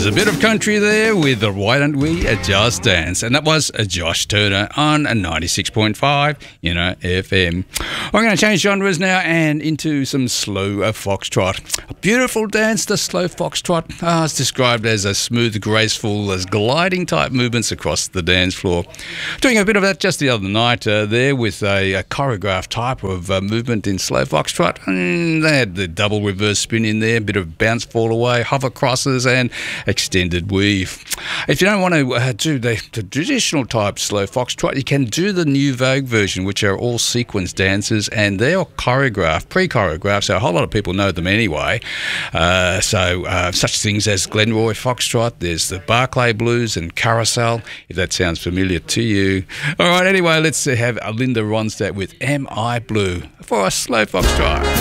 a bit of country there with the Why Don't We Just Dance, and that was Josh Turner on 96.5, FM. I'm going to change genres now and into some slow foxtrot. A beautiful dance, the slow foxtrot. It's described as a smooth, graceful, as gliding type movements across the dance floor. Doing a bit of that just the other night there with a choreographed type of movement in slow foxtrot. They had the double reverse spin in there, a bit of bounce, fall away, hover crosses and extended weave. If you don't want to do the traditional type slow foxtrot, you can do the new Vogue version, which are all sequence dances, and they're choreographed, pre-choreographed, so a whole lot of people know them anyway. Such things as Glenroy Foxtrot, there's the Barclay Blues and Carousel, if that sounds familiar to you. All right, anyway, let's have Linda Ronstadt with Am I Blue for a slow foxtrot.